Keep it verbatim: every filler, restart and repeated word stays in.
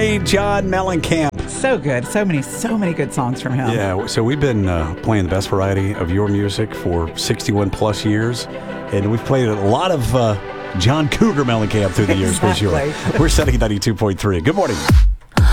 great John Mellencamp. So good. So many, so many good songs from him. Yeah, so we've been uh, playing the best variety of your music for sixty-one plus years, and we've played a lot of uh, John Cougar Mellencamp through the years, Exactly. for sure. We're setting ninety-two point three. Good morning.